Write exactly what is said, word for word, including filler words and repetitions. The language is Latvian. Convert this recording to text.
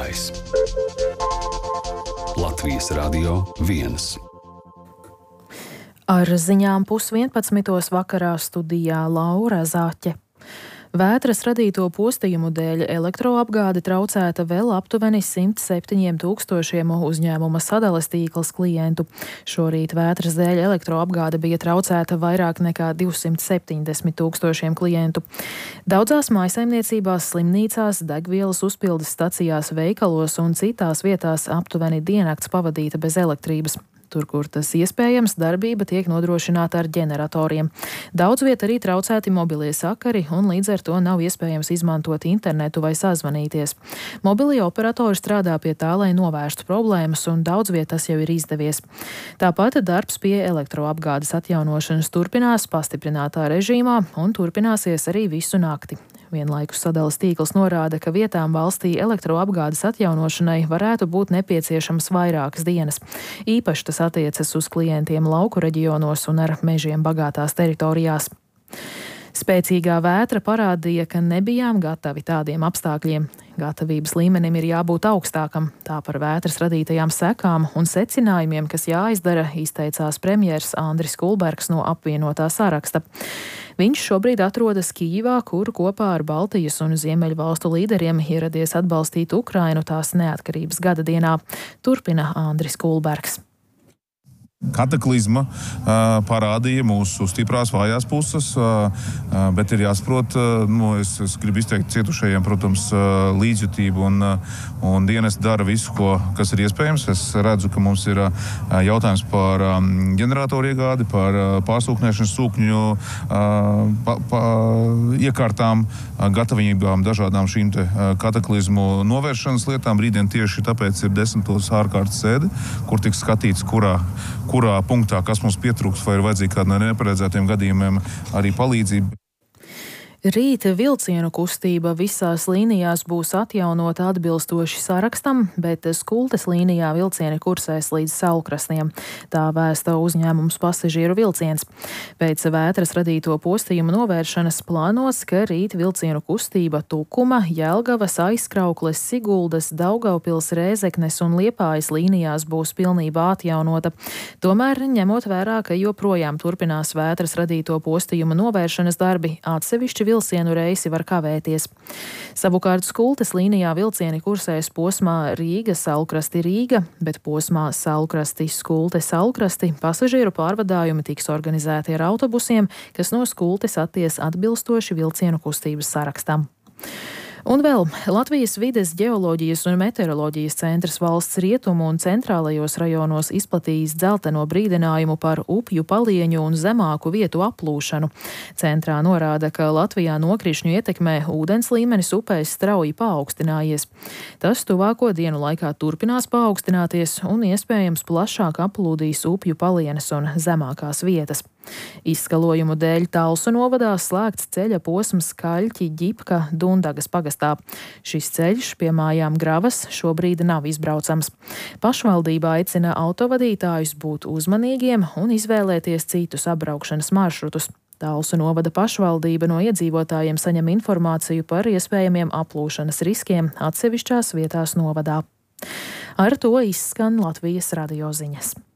Ceturtais. Latvijas Radio viens. Ar ziņām pusvienpadsmitos vakarā studijā Laura Zāķe. Vētras radīto postījumu dēļ elektroapgāde traucēta vēl aptuveni simt septiņiem tūkstošiem uzņēmuma sadales tīkls klientu. Šorīt vētras dēļ elektroapgāde bija traucēta vairāk nekā divsimt septiņdesmit tūkstošiem klientu. Daudzās mājsaimniecībās, slimnīcās, degvielas uzpildes stacijās, veikalos un citās vietās aptuveni diennakts pavadīta bez elektrības. Tur, kur tas iespējams, darbība tiek nodrošināta ar ģeneratoriem. Daudz viet arī traucēti mobilie sakari, un līdz ar to nav iespējams izmantot internetu vai sazvanīties. Mobilie operatori strādā pie tā, lai novērstu problēmas, un daudz viet tas jau ir izdevies. Tāpat darbs pie elektroapgādes atjaunošanas turpinās pastiprinātā režīmā un turpināsies arī visu nakti. Vienlaikus sadales tīkls norāda, ka vietām valstī elektroapgādes atjaunošanai varētu būt nepieciešams vairākas dienas. Īpaši tas attiecas uz klientiem lauku reģionos un ar mežiem bagātās teritorijās. Spēcīgā vētra parādīja, ka nebijām gatavi tādiem apstākļiem. Gatavības līmenim ir jābūt augstākam. Tā par vētras radītajām sekām un secinājumiem, kas jāizdara, izteicās premjers Andris Kulbergs no apvienotā saraksta. Viņš šobrīd atrodas Kijivā, kur kopā ar Baltijas un Ziemeļvalstu līderiem ieradies atbalstīt Ukrainu tās neatkarības gada dienā. Turpina Andris Kulbergs. Kataklizma uh, parādīja mūsu stiprās vājās puses, uh, uh, bet ir jāsaprot, uh, nu, es, es gribu izteikt cietušajiem, protams, uh, līdzjūtību un, uh, un dienas dara visu, ko, kas ir iespējams. Es redzu, ka mums ir uh, jautājums par um, ģeneratoru iegādi, par uh, pārsūknēšanas sūkņu uh, pa, pa, iekārtām, uh, gatavībām dažādām šīm te uh, kataklizmu novēršanas lietām. Rītdien tieši tāpēc ir desmitos ārkārtas sēde, kur tiks skatīts, kurā kurā punktā, kas mums pietrūks, vai ir vajadzīga kāda no neparedzētiem gadījumiem arī palīdzība. Rīt vilcienu kustība visās līnijās būs atjaunota atbilstoši sarakstam, bet Skultes līnijā vilcieni kursēs līdz Saulkrastiem. Tā vēsta uzņēmums Pasažieru vilciens. Pēc vētras radīto postījumu novēršanas plānots, ka rīt vilcienu kustība Tukuma, Jelgavas, Aizkraukles, Siguldas, Daugavpils, Rēzeknes un Liepājas līnijās būs pilnībā atjaunota. Tomēr, ņemot vērā, ka joprojām turpinās vētras radīto postījumu novēršanas darbi, atsevišķi vilcienu reisi var kavēties. Savukārt Skultes līnijā vilcieni kursēs posmā Rīga, Saulkrasti, Rīga, bet posmā Saulkrasti, Skulte, Saulkrasti pasažieru pārvadājumi tiks organizēti ar autobusiem, kas no Skultes atties atbilstoši vilcienu kustības sarakstam. Un vēl Latvijas vides, ģeoloģijas un meteoroloģijas centrs valsts rietumu un centrālajos rajonos izplatījis dzelteno brīdinājumu par upju palieņu un zemāku vietu aplūšanu. Centrā norāda, ka Latvijā nokrišņu ietekmē ūdens līmenis upēs strauji paaugstinājies. Tas tuvāko dienu laikā turpinās paaugstināties un iespējams plašāk aplūdīs upju palienes un zemākās vietas. Izskalojumu dēļ Talsu novadā slēgts ceļa posms Kaļķi, Ģipka, Dundagas pagastā. Šis ceļš pie mājām Gravas šobrīd nav izbraucams. Pašvaldība aicina autovadītājus būt uzmanīgiem un izvēlēties citus apbraukšanas maršrutus. Talsu novada pašvaldība no iedzīvotājiem saņem informāciju par iespējamiem aplūšanas riskiem atsevišķās vietās novadā. Ar to izskan Latvijas radio ziņas.